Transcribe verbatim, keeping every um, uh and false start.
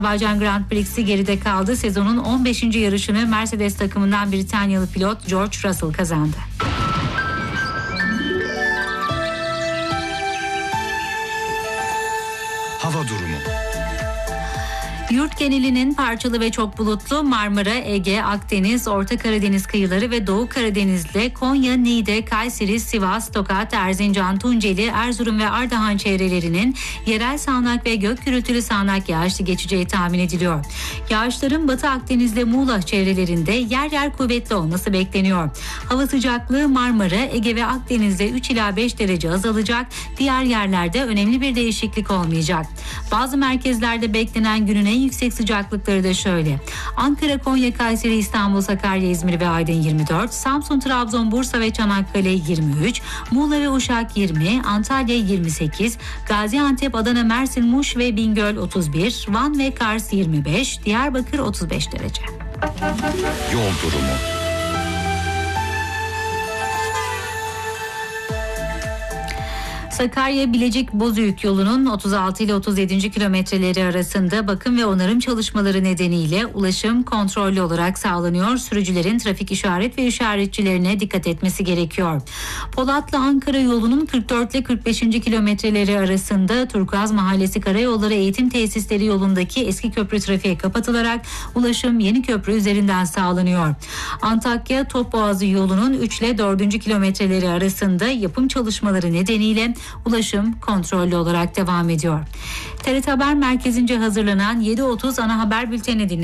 Azerbaycan Grand Prix'si geride kaldı. Sezonun on beşinci yarışını Mercedes takımından Britanyalı pilot George Russell kazandı. Hava durumu. Yurt genelinin parçalı ve çok bulutlu, Marmara, Ege, Akdeniz, Orta Karadeniz kıyıları ve Doğu Karadeniz'de Konya, Niğde, Kayseri, Sivas, Tokat, Erzincan, Tunceli, Erzurum ve Ardahan çevrelerinin yerel sağanak ve gök gürültülü sağanak yağışlı geçeceği tahmin ediliyor. Yağışların Batı Akdeniz'de Muğla çevrelerinde yer yer kuvvetli olması bekleniyor. Hava sıcaklığı Marmara, Ege ve Akdeniz'de üç ila beş derece azalacak. Diğer yerlerde önemli bir değişiklik olmayacak. Bazı merkezlerde beklenen günün en yüksek sıcaklıkları da şöyle: Ankara, Konya, Kayseri, İstanbul, Sakarya, İzmir ve Aydın yirmi dört, Samsun, Trabzon, Bursa ve Çanakkale yirmi üç, Muğla ve Uşak yirmi, Antalya yirmi sekiz, Gaziantep, Adana, Mersin, Muş ve Bingöl otuz bir, Van ve Kars yirmi beş, Diyarbakır otuz beş derece. Yol durumu. Sakarya Bilecik Bozüyük yolunun otuz altı ile otuz yedinci kilometreleri arasında bakım ve onarım çalışmaları nedeniyle ulaşım kontrollü olarak sağlanıyor. Sürücülerin trafik işaret ve işaretçilerine dikkat etmesi gerekiyor. Polatlı Ankara yolunun kırk dört ile kırk beşinci kilometreleri arasında Turkuaz Mahallesi Karayolları Eğitim Tesisleri yolundaki eski köprü trafiğe kapatılarak ulaşım yeni köprü üzerinden sağlanıyor. Antakya Topboğazı yolunun üç ile dördüncü kilometreleri arasında yapım çalışmaları nedeniyle ulaşım kontrollü olarak devam ediyor. T R T Haber Merkezi'nce hazırlanan yedi otuz ana haber bülteni dinlediniz.